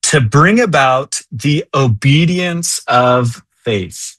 to bring about the obedience of faith.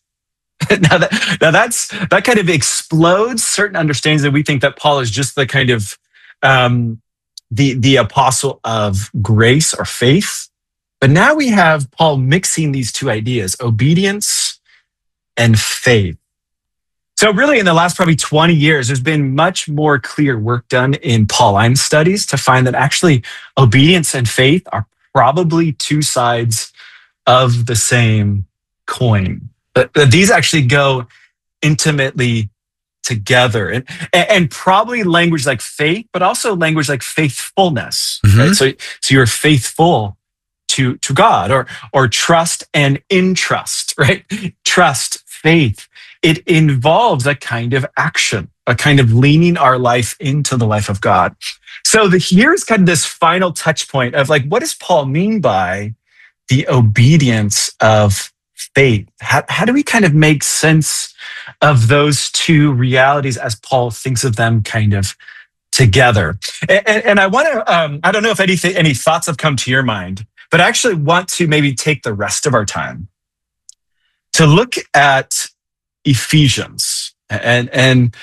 That kind of explodes certain understandings that we think that Paul is just the kind of the apostle of grace or faith. But now we have Paul mixing these two ideas, obedience and faith. So really in the last probably 20 years, there's been much more clear work done in Pauline studies to find that actually obedience and faith are probably two sides of the same coin. But these actually go intimately together, and probably language like faith, but also language like faithfulness. Right? So you're faithful to God, or trust and entrust, right? Trust, faith. It involves a kind of action, a kind of leaning our life into the life of God. So here's kind of this final touch point of like, what does Paul mean by the obedience of faith? How do we kind of make sense of those two realities as Paul thinks of them kind of together? And I want to, I don't know if any thoughts have come to your mind, but I actually want to maybe take the rest of our time to look at Ephesians and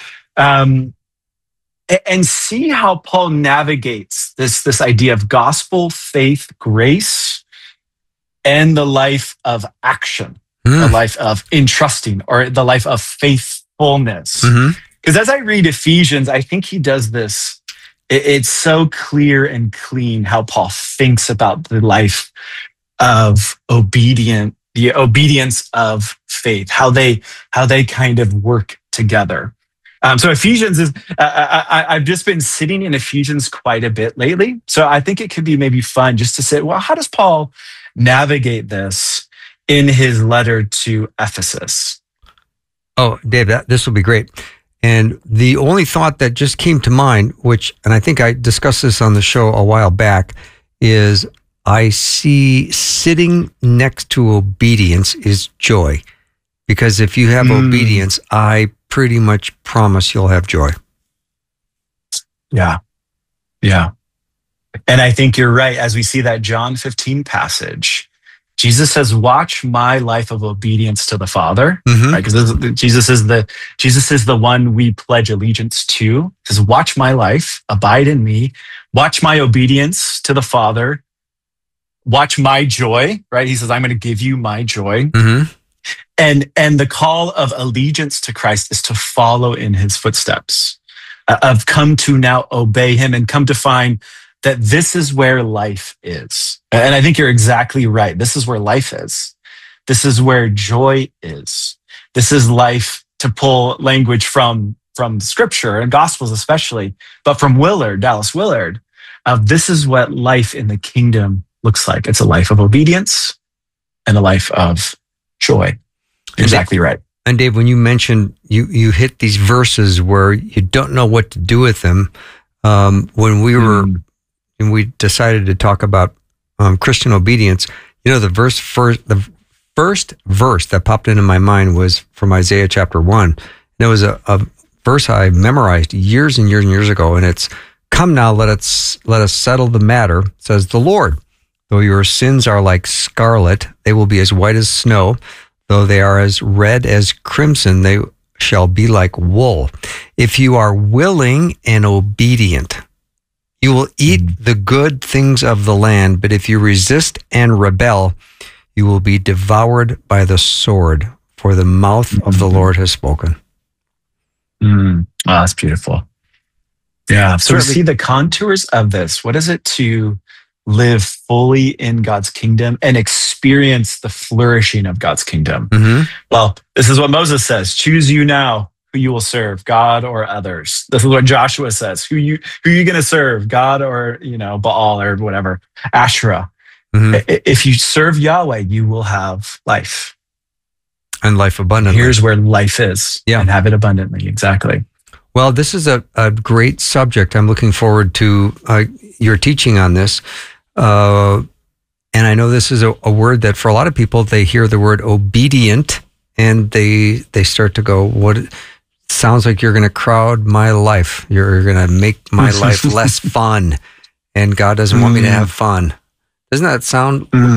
see how Paul navigates this idea of gospel, faith, grace, and the life of action, the life of entrusting, or the life of faithfulness. Because as I read Ephesians, I think he does this. It's so clear and clean how Paul thinks about the life of the obedience of faith, how they kind of work together. So Ephesians is, I've just been sitting in Ephesians quite a bit lately. So I think it could be maybe fun just to say, well, how does Paul navigate this in his letter to Ephesus? Oh, Dave, this will be great. And the only thought that just came to mind, and I think I discussed this on the show a while back, is I see sitting next to obedience is joy. Because if you have obedience, I pretty much promise you'll have joy. Yeah. Yeah. And I think you're right. As we see that John 15 passage, Jesus says, watch my life of obedience to the Father, right? Because Jesus is the one we pledge allegiance to. He says, watch my life, abide in me, watch my obedience to the Father, watch my joy, right? He says, I'm going to give you my joy. And the call of allegiance to Christ is to follow in his footsteps, of come to now obey him and come to find that this is where life is. And I think you're exactly right. This is where life is. This is where joy is. This is life, to pull language from scripture and gospels especially, but from Dallas Willard. This is what life in the kingdom looks like. It's a life of obedience and a life of joy. Exactly right. And Dave, when you mentioned you hit these verses where you don't know what to do with them, when we decided to talk about Christian obedience, the first verse that popped into my mind was from Isaiah chapter 1. And it was a verse I memorized years and years and years ago, and it's, "Come now, let us settle the matter, says the Lord. Though your sins are like scarlet, they will be as white as snow. Though they are as red as crimson, they shall be like wool. If you are willing and obedient, you will eat the good things of the land, but if you resist and rebel, you will be devoured by the sword, for the mouth of the Lord has spoken." Oh, that's beautiful. Yeah. So we see the contours of this. What is it to live fully in God's kingdom and experience the flourishing of God's kingdom? Well, this is what Moses says: choose you now who you will serve, God or others. This is what Joshua says: who you going to serve, God or Baal or whatever, Asherah. If you serve Yahweh, you will have life, and life abundantly. Here's where life is, and have it abundantly. Exactly. Well, this is a great subject. I'm looking forward to your teaching on this. And I know this is a word that for a lot of people, they hear the word obedient and they start to go, what? Sounds like you're going to crowd my life. You're going to make my life less fun. And God doesn't want me to have fun. Doesn't that sound